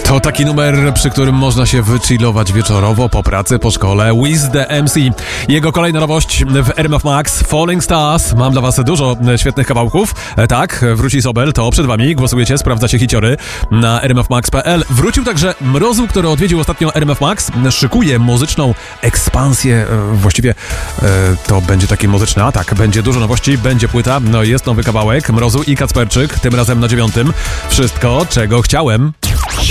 To taki numer, przy którym można się wychillować wieczorowo, po pracy, po szkole. Wiz the MC. Jego kolejna nowość w RMF Max, Falling Stars. Mam dla was dużo świetnych kawałków. Tak, wróci Sobel, to przed wami. Głosujecie, sprawdzacie hiciory na rmfmax.pl. Wrócił także Mrozu, który odwiedził ostatnio RMF Max. Szykuje muzyczną ekspansję. Właściwie to będzie taki muzyczny atak. Będzie dużo nowości, będzie płyta. No jest nowy kawałek Mrozu i Kacperczyk. Tym razem na 9. Wszystko, czego chciałem.